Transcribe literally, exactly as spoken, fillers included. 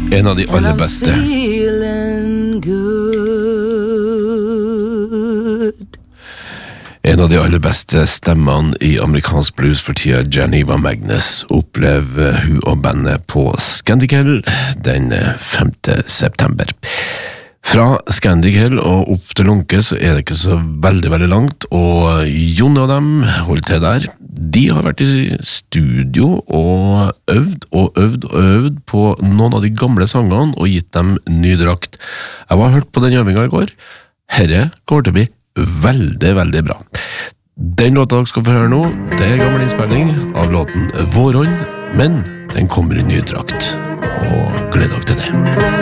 En av de aller beste. En av de aller beste stemmene i amerikansk blues for tida, Janiva Magnus, opplever hun og bandet på Scandic-Hell den femte september. Fra Scandic-Hell og opp til Lunke så er det ikke så veldig, veldig langt, og Jon og dem holder til der. De har vært i studio og øvd og øvd og øvd på noen av de gamle sangene og gitt dem ny drakt. Jeg var hørt på den øvinga i går. Herre kommer til å bli veldig, veldig bra. Den låta dere skal få høre nå, det er gammel innspilling av låten Vårånd, men den kommer i ny drakt, og gled dere til det.